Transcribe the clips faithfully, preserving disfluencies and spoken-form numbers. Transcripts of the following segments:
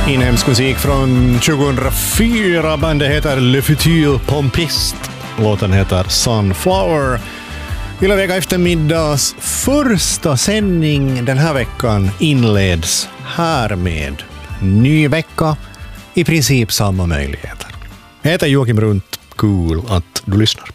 Inhemsk musik från tjugohundrafyra. Bandet heter Le Futur Pompiste. Låten heter Sunflower. Hela vecka eftermiddags första sändning den här veckan inleds härmed. Ny vecka, i princip samma möjligheter. Jag heter Joakim Runt, cool att du lyssnar.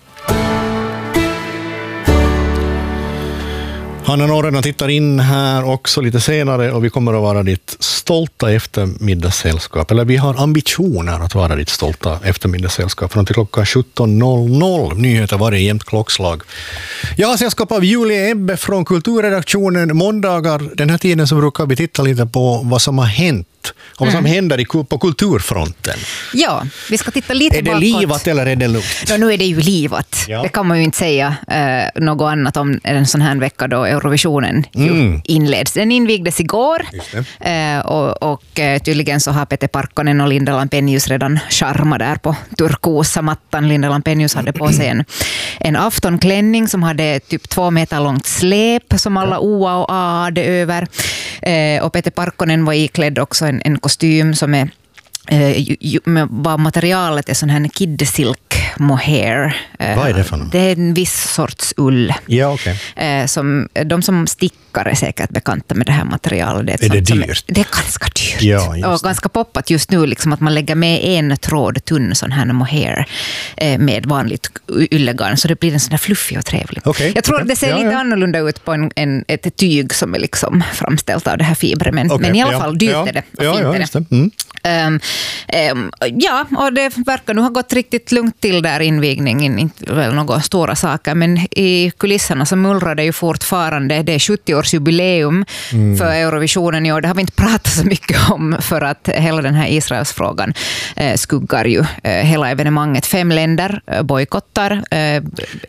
Hanna Norrena tittar in här också lite senare och vi kommer att vara ditt stolta eftermiddagssällskap. Eller vi har ambitioner att vara ditt stolta eftermiddagssällskap från till klockan sjutton noll noll. Nyheter varje jämnt klockslag. Jag har sällskap av Julia Ebbe från kulturredaktionen. Måndagar, den här tiden så brukar vi titta lite på vad som har hänt och vad som mm. händer i, på kulturfronten. Ja, vi ska titta lite Är det bakåt. livat eller är det lugnt? Ja, nu är det ju livat. Ja. Det kan man ju inte säga eh, något annat om en sån här vecka då Eurovisionen mm. inleds. Den invigdes igår eh, och, och eh, tydligen så har Peter Parkkonen och Linda Lampenius redan charma där på turkosa mattan. Linda Lampenius hade på sig en, en aftonklänning som hade typ två meter långt släp som alla oa och a hade över. Eh, och Peter Parkkonen var iklädd också en, en kostym som är eh, ju, ju, vad materialet är sån här kidsilk mohair. Eh, vad är det för något? Det är en viss sorts ull. Ja, okay. eh, som, de som stickar är säkert bekanta med det här materialet. Det är, är det dyrt? Är, det är ganska dyrt. Ja, och ganska poppat just nu liksom, att man lägger med en tråd tunn sån här mohair eh, med vanligt yllegarn så det blir en sån här fluffig och trevlig. Okay, jag tror okay. att det ser ja, lite ja. annorlunda ut på en, en, ett tyg som är liksom framställt av det här fibret men, okay, men i alla ja, fall dyrt ja, är det. Ja, ja, är just det. Mm. Um, um, ja, och det verkar nu ha gått riktigt lugnt till där invigningen, inte väl några stora saker, men i kulisserna så mullrar det ju fortfarande. Det är sjuttio-årsjubileum mm. för Eurovisionen i år. Det har vi inte pratat så mycket om för att hela den här Israelsfrågan eh, skuggar ju eh, hela evenemanget. Fem länder eh, bojkottar. Eh, en,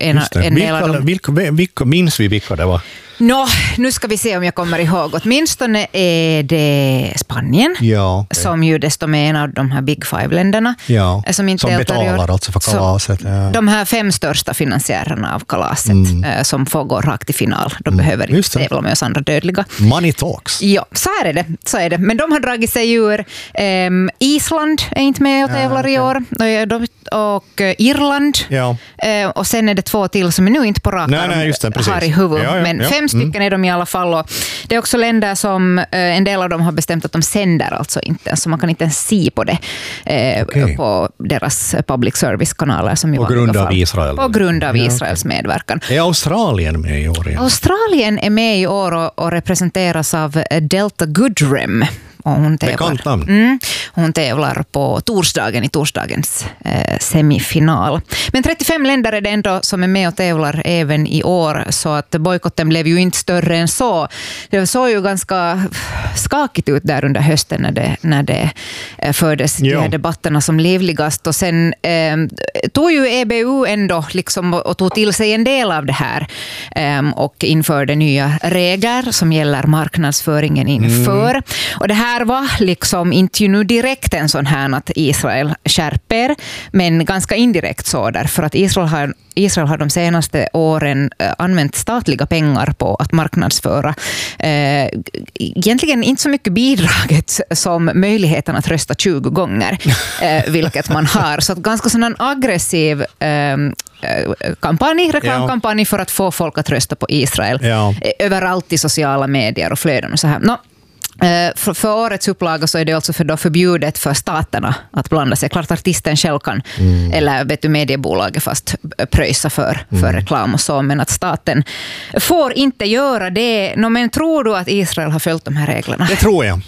en vilka, dem... vilka, vilka minns vi vilka det var? Nå, nu ska vi se om jag kommer ihåg. Åtminstone är det Spanien, ja, okay. som ju dessutom är en av de här Big Five-länderna. Ja, som, inte som betalar alltså för kalaset. Ja. De här fem största finansiärerna av kalaset mm. som får gå rakt i final. De mm. behöver inte tävla med oss andra dödliga. Money talks. Ja, så är det. Så är det. Men de har dragit sig ur. Um, Island är inte med och tävlar ja, okay. i år. Och Irland. Ja. Uh, och sen är det två till som är nu inte på rak nej, nej, just det, precis. har i huvudet. Ja, ja, men ja. fem stycken mm. är de i alla fall. Och det är också länder som uh, en del av dem har bestämt att de sänder alltså inte. Så man kan inte ens se på det uh, okay. på deras public service-kanaler. Som på grund av Israel. På grund av ja, Israels okay. medverkan. Är Australien med i år? Igen? Australien är med i år och, och representeras av Delta Goodrem. Och hon, tävlar, mm, hon tävlar på torsdagen i torsdagens eh, semifinal. Men trettiofem länder är det ändå som är med och tävlar även i år. Så att bojkotten blev ju inte större än så. Det såg ju ganska skakigt ut där under hösten när det, när det eh, fördes de här debatterna som livligast. Och sen eh, tog ju E B U ändå liksom och tog till sig en del av det här. Eh, och införde nya regler som gäller marknadsföringen inför. Mm. Och det här var liksom inte ju nu direkt en sån här att Israel skärper, men ganska indirekt så därför att Israel har, Israel har de senaste åren äh, använt statliga pengar på att marknadsföra äh, egentligen inte så mycket bidraget som möjligheten att rösta tjugo gånger, äh, vilket man har. Så att ganska sån aggressiv äh, kampanj, reklamkampanj för att få folk att rösta på Israel. Ja. Överallt i sociala medier och flöden och så här. No. För, för årets upplaga så är det alltså för då förbjudet för staterna att blanda sig. Klart artisten själv kan, mm. eller vet du, mediebolaget fast pröjsa för, mm. för reklam och så, men att staten får inte göra det. No, men tror du att Israel har följt de här reglerna? Det tror jag.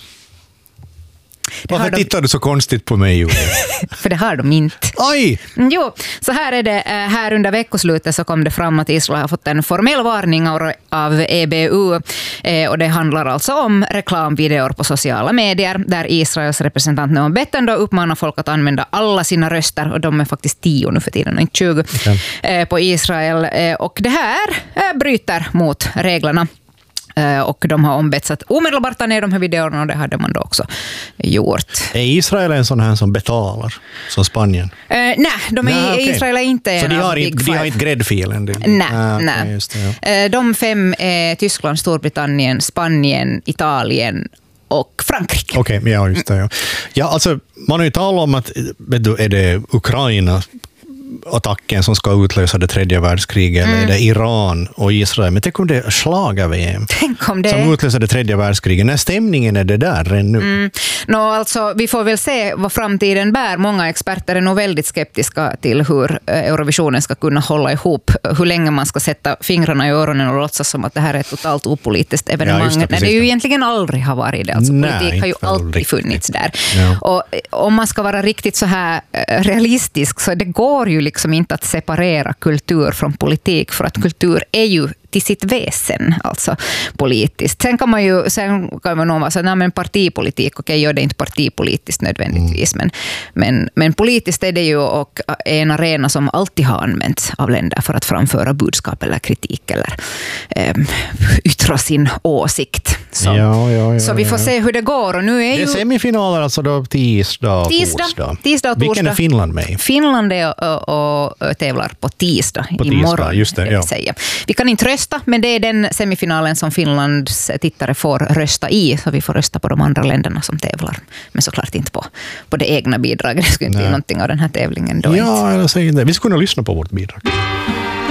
Det Varför de... tittar du så konstigt på mig, Julia? För det har de inte. Oj! Jo, så här är det. Här under veckoslutet så kom det fram att Israel har fått en formell varning av E B U. Och det handlar alltså om reklamvideor på sociala medier där Israels representant Noam Betten då uppmanar folk att använda alla sina röster, och de är faktiskt tio nu för tiden, inte tjugo, okay. på Israel. Och det här bryter mot reglerna. Och de har ombetts att omedelbart ta ner de här videorna, och det hade man då också gjort. Är Israel en sån här som betalar, som Spanien? Uh, nej, de är, nej, okay. Israel är inte så en de har av Big inte, Five. de har inte gräddfilen? Nej, ah, okay, nej. just det, ja. De fem är Tyskland, Storbritannien, Spanien, Italien och Frankrike. Okej, okay, ja just det. Ja. Ja, alltså, man har ju talat om att vet du, är det Ukraina attacken som ska utlösa det tredje världskriget, mm. eller är det Iran och Israel? Men tänk om det är schlager-V M tänk om det... som utlöser det tredje världskriget. När stämningen är det där ännu? Mm. No, alltså, vi får väl se vad framtiden bär. Många experter är nog väldigt skeptiska till hur Eurovisionen ska kunna hålla ihop. Hur länge man ska sätta fingrarna i öronen och låtsas som att det här är ett totalt opolitiskt evenemang. Ja, det, när det ju egentligen aldrig har varit det. Alltså, Nej, politik har ju alltid riktigt. funnits där. Ja. Och om man ska vara riktigt så här realistisk så det går ju liksom inte att separera kultur från politik, för att kultur är ju till sitt väsen, alltså politiskt. Sen kan man ju, sen kan man nog vara så, nej men partipolitik, okej, gör det inte partipolitiskt nödvändigtvis, mm. men, men, men politiskt är det ju och en arena som alltid har använts av länder för att framföra budskap eller kritik eller eh, yttra sin åsikt. Så, ja, ja, ja, så vi får ja. se hur det går. Och nu är det är ju semifinaler alltså då tisdag och tisdag, torsdag. Tisdag och torsdag. Vilken är Finland med? Finland är och, och, och tävlar på tisdag på imorgon. Tisdag, just det, ja. Säga. Vi kan inte rösta, men det är den semifinalen som Finlands tittare får rösta i, så vi får rösta på de andra länderna som tävlar. Men såklart inte på, på det egna bidraget. Det skulle inte bli någonting av den här tävlingen då. Ja, inte. jag säger det. Vi skulle kunna lyssna på vårt bidrag.